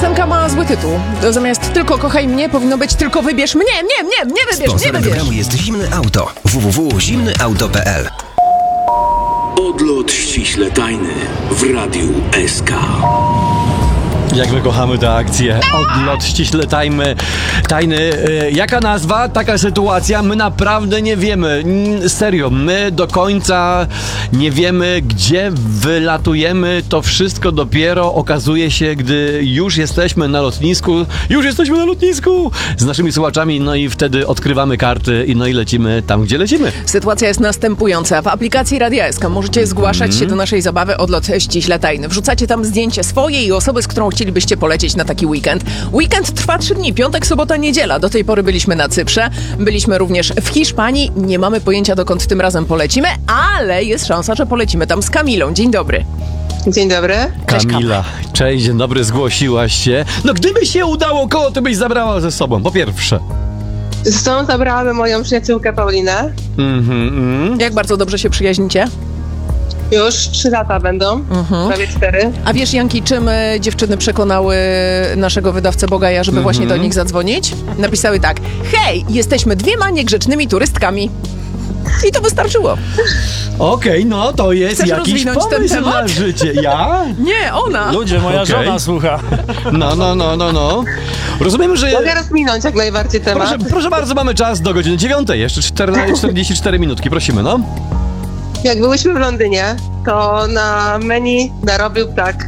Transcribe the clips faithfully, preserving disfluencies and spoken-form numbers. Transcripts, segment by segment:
piosenka ma zły tytuł. Zamiast tylko kochaj mnie, powinno być tylko wybierz mnie, mnie, mnie, mnie wybierz, mnie Sponsorem wybierz. programu jest Zimny Auto. w w w kropka zimny auto kropka p l. Odlot ściśle tajny w Radiu S K. Jak my kochamy tę akcję. Odlot ściśle tajny. tajny. Yy, jaka nazwa? Taka sytuacja? My naprawdę nie wiemy. N- serio, my do końca nie wiemy, gdzie wylatujemy. To wszystko dopiero okazuje się, gdy już jesteśmy na lotnisku. Już jesteśmy na lotnisku z naszymi słuchaczami, no i wtedy odkrywamy karty i no i lecimy tam, gdzie lecimy. Sytuacja jest następująca. W aplikacji Radia S K możecie zgłaszać mm. się do naszej zabawy Odlot ściśle tajny. Wrzucacie tam zdjęcie swoje i osoby, z którą chcielibyście polecieć na taki weekend. Weekend trwa trzy dni, piątek, sobota, niedziela. Do tej pory byliśmy na Cyprze, byliśmy również w Hiszpanii. Nie mamy pojęcia, dokąd tym razem polecimy, ale jest szansa, że polecimy tam z Kamilą. Dzień dobry. Dzień dobry. Cześć, Kamila, cześć, dzień dobry, zgłosiłaś się. No gdyby się udało, koło ty byś zabrała ze sobą, po pierwsze. Z tą zabrałabym moją przyjaciółkę Paulinę. Mhm, mm. Jak bardzo dobrze się przyjaźnicie? Już trzy lata będą, mhm. prawie cztery. A wiesz, Janki, czym y, dziewczyny przekonały naszego wydawcę Bogaja, żeby mm-hmm. właśnie do nich zadzwonić? Napisały tak: hej, jesteśmy dwiema niegrzecznymi turystkami. I to wystarczyło. Okej, okay, no to jest Chcesz jakiś rozwinąć ten pomysł temat? na życie. Ja? Nie, ona. Ludzie, moja okay. żona słucha. No, no, no, no, no. Rozumiem, że... Mogę rozminąć jak najbardziej temat. Proszę, proszę bardzo, mamy czas do godziny dziewiątej. Jeszcze czterdzieści cztery minutki, prosimy, no. Jak byłyśmy w Londynie, to na menu narobił ptak.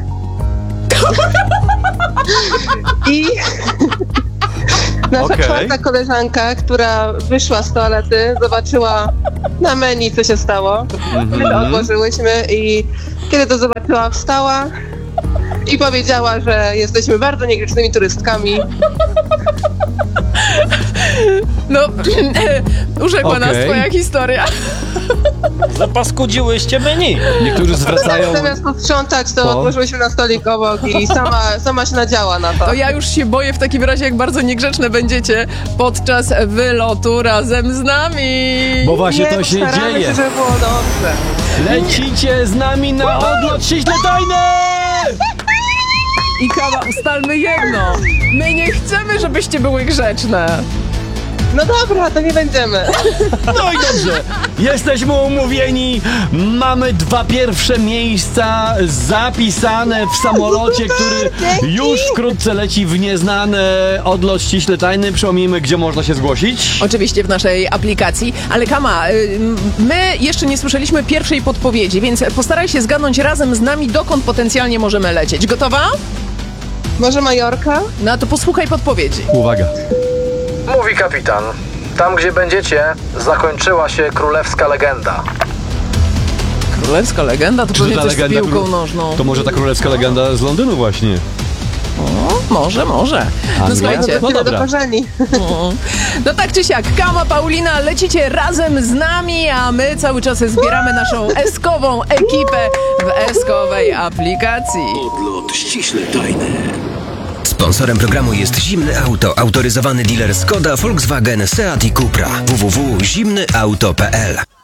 I nasza Okay. czwarta koleżanka, która wyszła z toalety, zobaczyła na menu, co się stało. Mm-hmm. Odłożyłyśmy i kiedy to zobaczyła, wstała i powiedziała, że jesteśmy bardzo niegrzecznymi turystkami. No, urzekła Okay. nas twoja historia. Zapaskudziłyście menu. Niektórzy zwracają... Zamiast posprzątać, to Po? odłożyłyśmy na stolik obok i sama, sama się nadziała na to. To ja już się boję w takim razie, jak bardzo niegrzeczne będziecie podczas wylotu razem z nami. Bo właśnie Nie, to się postaramy dzieje. się, żeby było dobrze. Lecicie z nami na Odlot ściśle tajny! I Kama, ustalmy jedno. My nie chcemy, żebyście były grzeczne. No dobra, to nie będziemy. No i dobrze, jesteśmy umówieni, mamy dwa pierwsze miejsca zapisane w samolocie, który już wkrótce leci w nieznane. Odlot ściśle tajny. Przypomnijmy, gdzie można się zgłosić. Oczywiście w naszej aplikacji, ale Kama, y, my jeszcze nie słyszeliśmy pierwszej podpowiedzi, więc postaraj się zgadnąć razem z nami, dokąd potencjalnie możemy lecieć. Gotowa? Może Majorka? No to posłuchaj podpowiedzi. Uwaga. Mówi kapitan. Tam, gdzie będziecie, zakończyła się królewska legenda. Królewska legenda? To Czy pewnie ta coś z legenda piłką kró- nożną. To może ta królewska legenda z Londynu właśnie. O, może, może. No Anglia? słuchajcie. No No dobra. do korzeni. No tak czy siak, Kama, Paulina, lecicie razem z nami, a my cały czas zbieramy naszą eskową ekipę w eskowej aplikacji. Odlot ściśle tajny. Sponsorem programu jest Zimny Auto, autoryzowany dealer Skoda, Volkswagen, Seat i Cupra. w w w kropka zimny auto kropka p l.